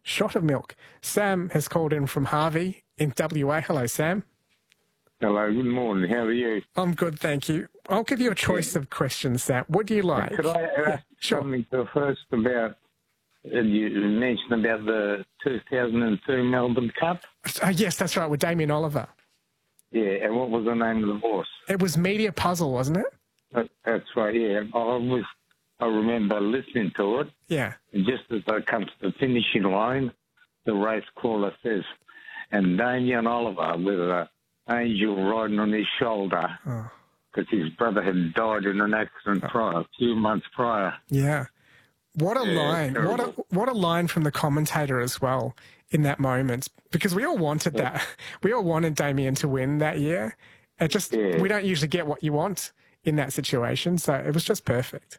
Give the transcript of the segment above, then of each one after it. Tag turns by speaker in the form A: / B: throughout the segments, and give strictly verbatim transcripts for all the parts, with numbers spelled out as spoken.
A: shot of milk. Sam has called in from Harvey in W A. Hello, Sam.
B: Hello, good morning. How are you?
A: I'm good, thank you. I'll give you a choice of questions, Sam. What do you like?
B: Could I ask
A: yeah, sure.
B: something first about, uh, you mentioned about the two thousand two Melbourne Cup?
A: Uh, yes, that's right, with Damien Oliver.
B: Yeah, and what was the name of the horse?
A: It was Media Puzzle, wasn't it?
B: That, that's right, yeah. I was, I remember listening to it.
A: Yeah.
B: And just as I come to the finishing line, the race caller says, and Damien Oliver with an angel riding on his shoulder because oh. his brother had died in an accident oh. prior, a few months prior.
A: Yeah. What a
B: yeah,
A: line.
B: Terrible.
A: What a, what a line from the commentator as well in that moment, because we all wanted yeah. that. We all wanted Damien to win that year. It just, yeah. we don't usually get what you want in that situation, so it was just perfect.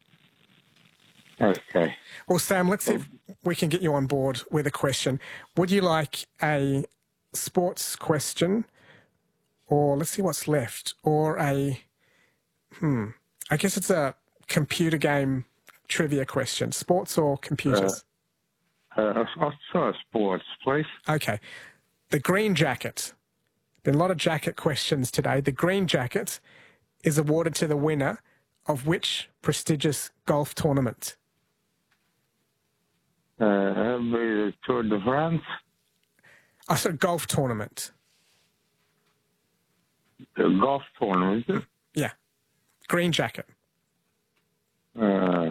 B: Okay.
A: Well, Sam, let's see if we can get you on board with a question. Would you like a sports question, or let's see what's left, or a, hmm, I guess it's a computer game trivia question, sports or computers?
B: Uh, uh, I'll try sports, please.
A: Okay. The Green Jacket. Been a lot of jacket questions today. The Green Jacket is awarded to the winner of which prestigious golf tournament?
B: Uh, the Tour de France.
A: I said golf tournament.
B: The golf tournament, is it?
A: Yeah. Green Jacket.
B: Uh,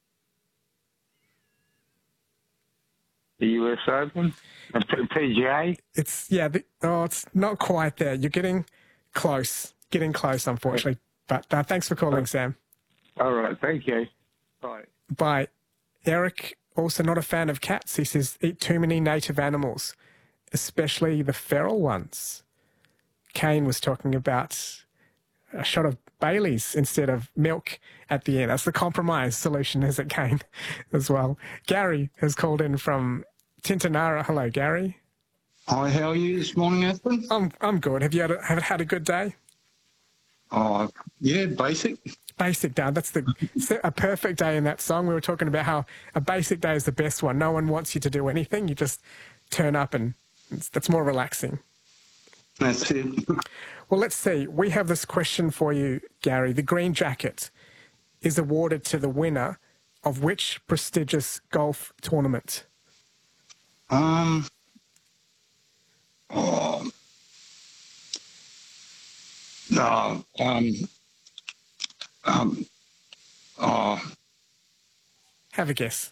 B: the U S Open? The P G A?
A: It's, yeah, the, oh, it's not quite there. You're getting close. Getting close, unfortunately. But uh, thanks for calling, Sam.
B: All right, thank you. Bye.
A: Bye. Eric, also not a fan of cats. He says, eat too many native animals, especially the feral ones. Kane was talking about a shot of Bailey's instead of milk at the end. That's the compromise solution, is it, Kane, as well? Gary has called in from Tintinara. Hello, Gary.
C: Hi, how are you this morning, Atherton?
A: I'm I'm good. Have you had a, have had a good day?
C: Oh, yeah, basic.
A: Basic day. That's the it's a perfect day in that song. We were talking about how a basic day is the best one. No one wants you to do anything. You just turn up and it's, that's more relaxing.
C: That's it.
A: Well, let's see. We have this question for you, Gary. The Green Jacket is awarded to the winner of which prestigious golf tournament?
C: Um... Oh, no, um, um, oh.
A: Have a guess.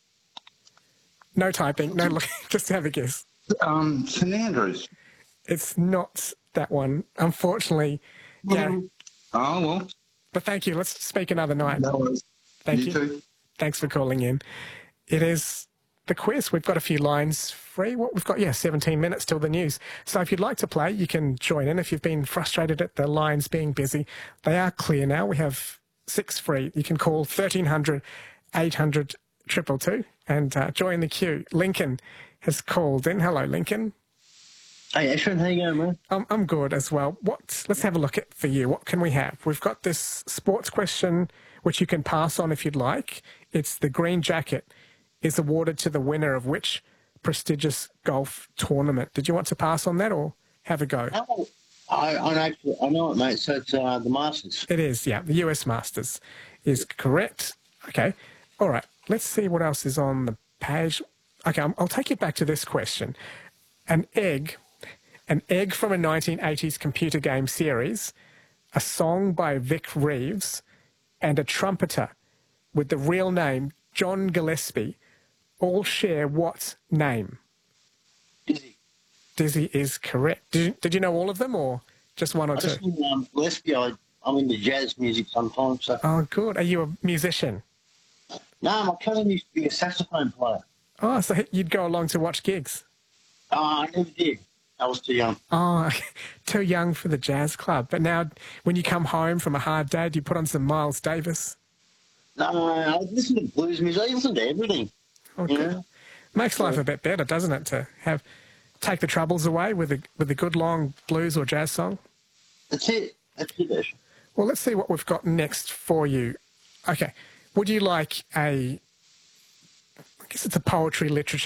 A: No typing, no looking, just have a guess.
C: Um, Saint Andrews.
A: It's not that one, unfortunately. Yeah.
C: Oh, well.
A: But thank you. Let's speak another night.
C: No worries.
A: Thank
C: you.
A: you.
C: Too.
A: Thanks for calling in. It is the quiz. We've got a few lines free. What we've got, yeah, seventeen minutes till the news. So if you'd like to play, you can join in. If you've been frustrated at the lines being busy, they are clear now. We have six free. You can call thirteen hundred, eight hundred, two two two and uh, join the queue. Lincoln has called in. Hello, Lincoln.
D: Hey, Ashwin, how you going, man?
A: I'm, I'm good as well. What? Let's have a look at for you. What can we have? We've got this sports question, which you can pass on if you'd like. It's the Green Jacket is awarded to the winner of which prestigious golf tournament? Did you want to pass on that or have a go?
D: No, I, I, know, I know it, mate. So it's uh, the Masters.
A: It is, yeah. The U S Masters is correct. Okay. All right. Let's see what else is on the page. Okay, I'll take you back to this question. An egg, an egg from a nineteen eighties computer game series, a song by Vic Reeves, and a trumpeter with the real name John Gillespie all share what name?
D: Dizzy.
A: Dizzy is correct. Did you, did you know all of them or just one or
D: I
A: two?
D: just mean, um, Gillespie, I, I'm into jazz music sometimes. So.
A: Oh, good. Are you a musician?
D: No, my cousin used to be a saxophone player.
A: Oh, so you'd go along to watch gigs?
D: Oh, I never did. I was too young.
A: Oh, too young for the jazz club. But now when you come home from a hard day, do you put on some Miles Davis?
D: No, I listen to blues music. I listen to everything.
A: Okay.
D: Yeah.
A: Makes life a bit better, doesn't it, to have take the troubles away with a with a good long blues or jazz song?
D: That's it. That's it.
A: Well, let's see what we've got next for you. Okay. Would you like a, I guess it's a poetry literature